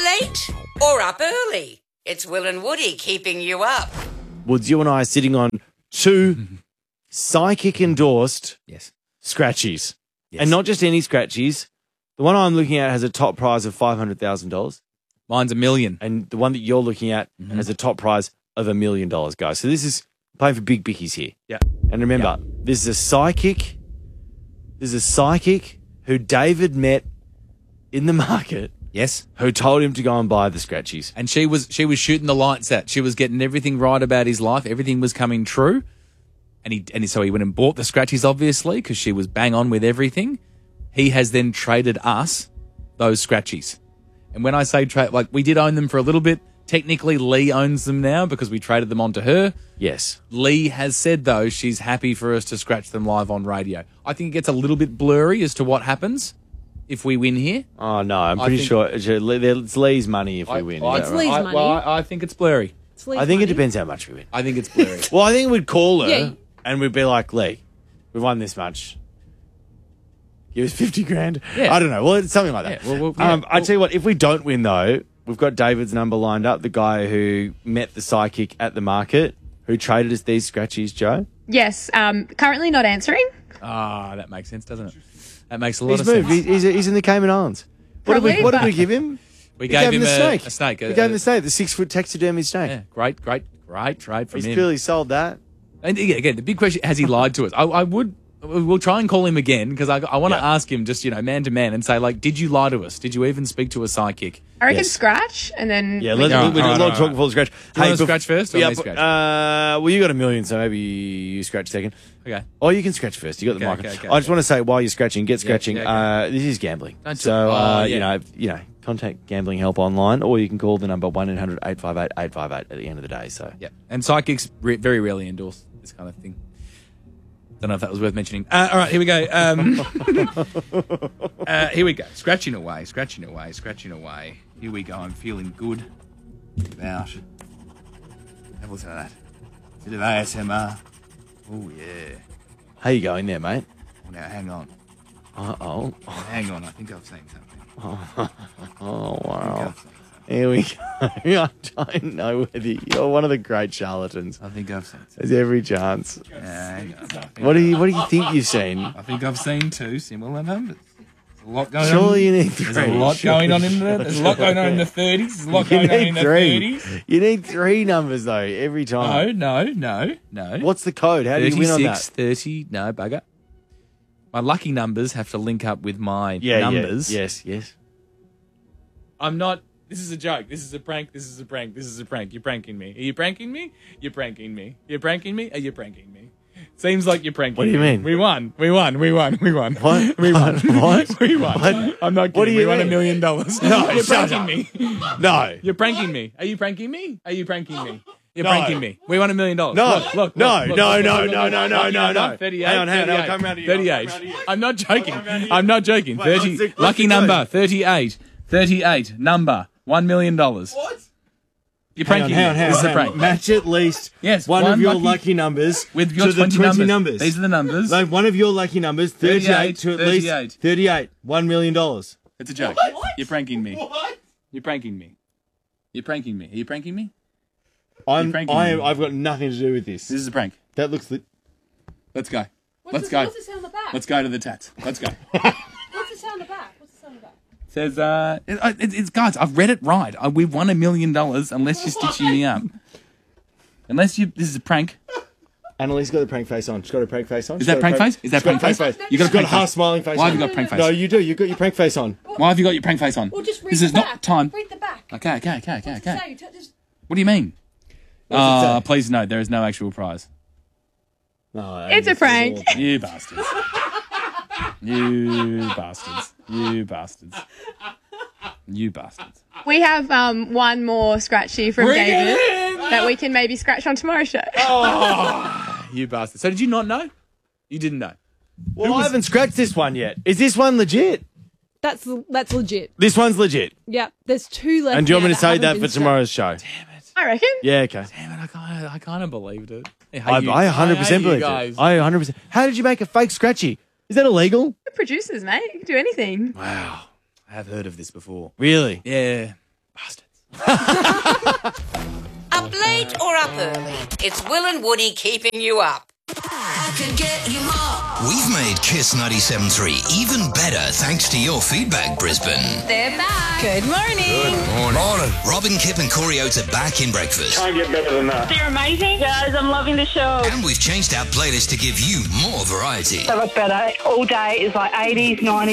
late or up early? It's Will and Woody keeping you up. Woods, you and I are sitting on two psychic-endorsed scratchies. Yes. And not just any scratchies. The one I'm looking at has a top prize of $500,000. Mine's $1 million. And the one that you're looking at has a top prize of $1 million, guys. So this is playing for big bickies here. Yeah. And remember, this is a psychic. There's a psychic who David met in the market. Yes. Who told him to go and buy the scratchies. And she was shooting the lights out. She was getting everything right about his life. Everything was coming true. And so he went and bought the scratchies, obviously, because she was bang on with everything. He has then traded us those scratchies. And when I say trade, like we did own them for a little bit. Technically, Lee owns them now because we traded them on to her. Yes. Lee has said, though, she's happy for us to scratch them live on radio. I think it gets a little bit blurry as to what happens if we win here. Oh, no, I'm pretty sure it's Lee's money if we win. It's Lee's money. Well, I think it's blurry. It's Lee's I think money. it depends how much we win. I think it's blurry. Well, I think we'd call her Yeah. and we'd be like, Lee, we've won this much. Give us 50 grand. Yeah. I don't know. Well, it's something like that. Yeah, I tell you what, if we don't win, though, we've got David's number lined up, the guy who met the psychic at the market, who traded us these scratchies, Joe. Yes, currently not answering. That makes sense, doesn't it? That makes a lot He's of moved. sense. He's in the Cayman Islands. What did Probably. we give him? We gave him the snake. a snake. We gave him the snake, the 6-foot taxidermy snake. Yeah, great trade from He's him. clearly sold that. And again, the big question, has he lied to us? We'll try and call him again because I want to ask him just, man to man and say, like, did you lie to us? Did you even speak to a psychic? I reckon Yes. scratch and then... Yeah, we do a lot of talking before the scratch. Do you want to scratch first or me scratch? Well, you got $1 million, so maybe you scratch second. Okay. Oh, you can scratch first. You got the Okay, mic. okay, I just want to say, while you're scratching, get scratching. yeah, This is gambling. Don't do- So, oh, yeah. you know, contact gambling help online, or you can call the number 1-800-858-858 at the end of the day. So, Yeah. And psychics very rarely endorse this kind of thing. Don't know if that was worth mentioning. All right, here we go. Here we go. Scratching away. Here we go. I'm feeling good about. Have a listen to that. Bit of ASMR. Oh, yeah. how you going there, mate? Oh, now, hang on. Uh-oh. Hang on. I think I've seen something. Oh, wow. Here we go. I don't know whether you're one of the great charlatans. I think I've seen something. There's every chance. Hang on. What do you think you've seen? I think I've seen two similar numbers. There's a lot going on. Surely you need 3. There's a lot going on in there. There's a lot going on in the 30s. There's a lot going on in the 30s. You need 3 numbers, though, every time. No. What's the code? How do you win on that? 30, no, bugger. My lucky numbers have to link up with my numbers. Yeah. Yes. I'm not... This is a joke. This is a prank. You're pranking me. Are you pranking me? You're pranking me. You're pranking me? Are you pranking me? Seems like you're pranking me. What do you mean? We won. We won. What? We won. What? We won. What? I'm not kidding. What do you we won mean? $1 million. No, you're shut pranking up. me. No. You're pranking me. Are you pranking me? Are you pranking me? You're No. pranking me. We won $1 million. No. Look. No. Look. No. 38. Hang on. 38. I'll come round to you. 38. I'm not joking. Wait, 30. what's Lucky the number. code? 38. 38. Number. $1 million. What? You're pranking me. This is a prank. Match at least one of your lucky numbers with your to the 20 numbers. These are the numbers. Like one of your lucky numbers, 38 to at 38. least 38. $1 million. It's a joke. You're pranking me. What? You're pranking me. You're pranking me. Are you pranking me? I've got nothing to do with this. This is a prank. That looks... Let's go. What's it say on the back? Let's go to the tats. Let's go. What's it say on the back? Says, it's guys, I've read it right. We've won $1 million unless you're stitching me up. This is a prank. Annalise got the prank face on. She's got a prank face on. Is that prank face? Is that prank face? You got a prank half face. smiling face. Why on. have you got prank face? No, you do. You've got your prank face on. Why have you got your prank face on? Well, just read This the is back. not time. Read the back. Okay. What's it say? What do you mean? What's it say? Please note, there is no actual prize. No, It's a prank. You bastards. You bastards. You bastards. You bastards. We have one more scratchy from Bring it David in! that we can maybe scratch on tomorrow's show. You bastards. So did you not know? You didn't know. Well, I haven't scratched this one yet. Is this one legit? That's legit. This one's legit. Yep. There's 2 left. And do you want now me to say haven't that been for scratched. tomorrow's show? I reckon. Yeah, okay. Damn it, I kind of believed it. I 100% believe it. I 100%. How did you make a fake scratchy? Is that illegal? The producers, mate. You can do anything. Wow. I have heard of this before. Really? Yeah. Up late or up early? It's Will and Woody keeping you up. I can get you more. We've made Kiss 97.3 even better thanks to your feedback, Brisbane. They're back. Good morning. Morning. Robin, Kip and Corey Oates are back in breakfast. Can't get better than that. They're amazing. Guys, I'm loving the show. And we've changed our playlist to give you more variety. They look better. All day is like 80s, 90s.